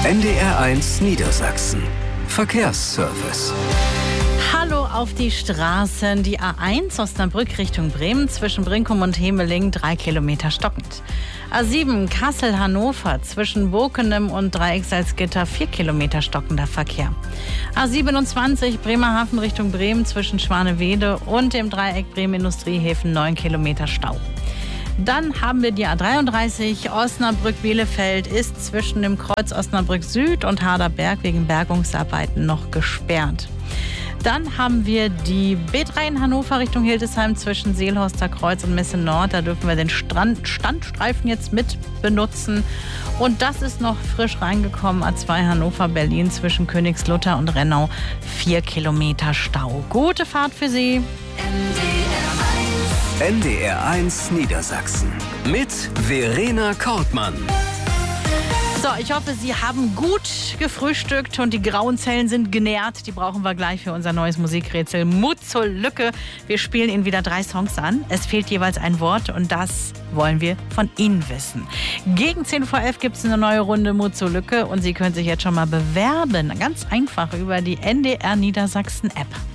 NDR1 Niedersachsen. Verkehrsservice. Hallo auf die Straßen. Die A1 Osnabrück Richtung Bremen zwischen Brinkum und Hemeling 3 Kilometer stockend. A7 Kassel-Hannover zwischen Bokenem und Dreieck Salzgitter 4 Kilometer stockender Verkehr. A27 Bremerhaven Richtung Bremen zwischen Schwanewede und dem Dreieck Bremen-Industriehäfen 9 Kilometer Stau. Dann haben wir die A33 Osnabrück-Bielefeld ist zwischen dem Kreuz Osnabrück Süd und Harderberg wegen Bergungsarbeiten noch gesperrt. Dann haben wir die B3 in Hannover Richtung Hildesheim zwischen Seelhorster Kreuz und Messe Nord. Da dürfen wir den Standstreifen jetzt mit benutzen. Und das ist noch frisch reingekommen. A2 Hannover-Berlin zwischen Königslutter und Rennau 4 Kilometer Stau. Gute Fahrt für Sie. NDR1 Niedersachsen mit Verena Kortmann. So, ich hoffe, Sie haben gut gefrühstückt und die grauen Zellen sind genährt. Die brauchen wir gleich für unser neues Musikrätsel Mut zur Lücke. Wir spielen Ihnen wieder 3 Songs an. Es fehlt jeweils ein Wort und das wollen wir von Ihnen wissen. Gegen 10 vor 11 gibt es eine neue Runde Mut zur Lücke und Sie können sich jetzt schon mal bewerben. Ganz einfach über die NDR Niedersachsen App.